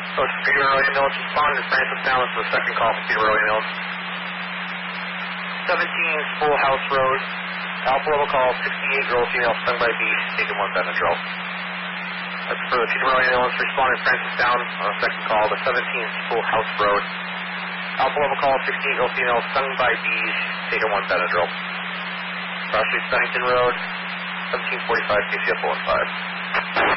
So it's Peter Royal Mills. Respond to Francis Downs for the second call for Peter Royal Mills. 17 Full House Road. Alpha level call, 68-year-old female stung by bees, taken 1 Benadryl. That's for the Peter Royal Mills. Respond to Francis Downs on the second call, the 17 Full House Road. Alpha level call, 68-year-old female stung by bees, taken 1 Benadryl. Cross Street, Bennington Road, 1745, KCF 15.